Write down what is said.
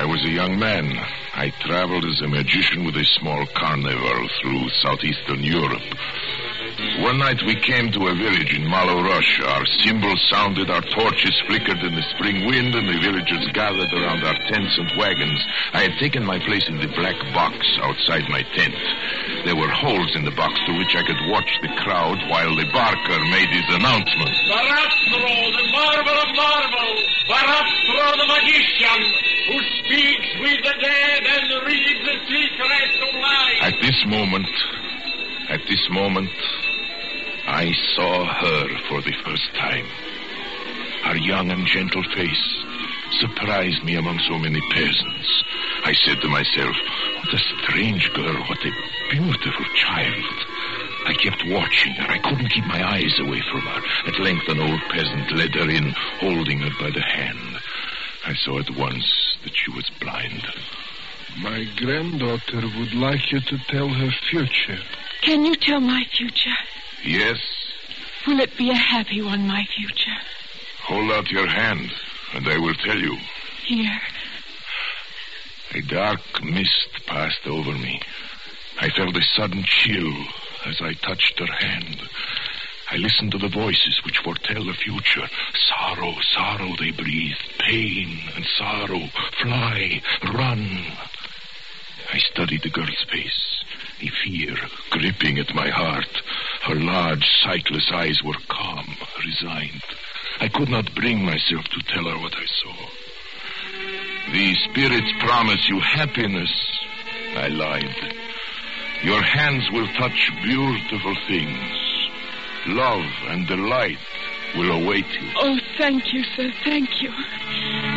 I was a young man. I traveled as a magician with a small carnival through southeastern Europe. One night we came to a village in Malo-Rush. Our cymbals sounded, our torches flickered in the spring wind, and the villagers gathered around our tents and wagons. I had taken my place in the black box outside my tent. There were holes in the box through which I could watch the crowd while the barker made his announcement. Barastro, the marvel of marvels. Barastro, the magician, who speaks with the dead and reads the secrets of life. At this moment, I saw her for the first time. Her young and gentle face surprised me among so many peasants. I said to myself, what a strange girl, what a beautiful child. I kept watching her. I couldn't keep my eyes away from her. At length, an old peasant led her in, holding her by the hand. I saw at once that she was blind. My granddaughter would like you to tell her future. Can you tell my future? Yes. Will it be a happy one, my future? Hold out your hand, and I will tell you. Here. A dark mist passed over me. I felt a sudden chill as I touched her hand. I listened to the voices which foretell the future. Sorrow, sorrow, they breathed. Pain and sorrow. Fly, run. I studied the girl's face, a fear gripping at my heart. Her large, sightless eyes were calm, resigned. I could not bring myself to tell her what I saw. The spirits promise you happiness. I lied. Your hands will touch beautiful things. Love and delight will await you. Oh, thank you, sir, thank you.